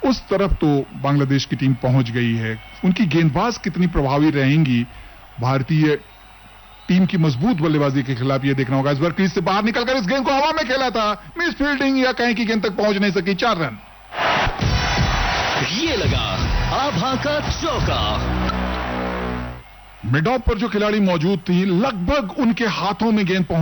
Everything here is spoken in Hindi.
उस तरफ तो बांग्लादेश की टीम पहुंच गई है। उनकी गेंदबाज कितनी प्रभावी रहेंगी भारतीय टीम की मजबूत बल्लेबाजी के खिलाफ, यह देखना होगा। इस बार क्रीज से बाहर निकलकर इस गेंद को हवा में खेला था, मिस फील्डिंग या कहीं की गेंद तक पहुंच नहीं सकी। 4 रन। ये लगा आभा का चौका। मिड ऑफ पर जो खिलाड़ी मौजूद थी लगभग उनके हाथों में गेंद पहुंच